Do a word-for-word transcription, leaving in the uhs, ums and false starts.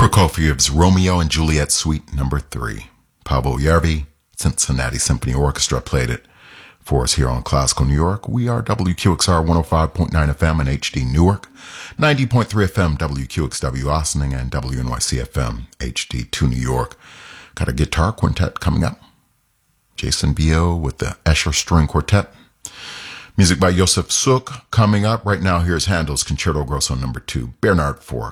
Prokofiev's Romeo and Juliet Suite Number three. Pavel Järvi, Cincinnati Symphony Orchestra played it for us here on Classical New York. We are W Q X R one oh five point nine F M in H D Newark, ninety point three F M W Q X W Ossining, and W N Y C F M H D two New York. Got a guitar quintet coming up. Jason Bio with the Escher String Quartet. Music by Josef Suk coming up. Right now, here's Handel's Concerto Grosso Number two, Bernard for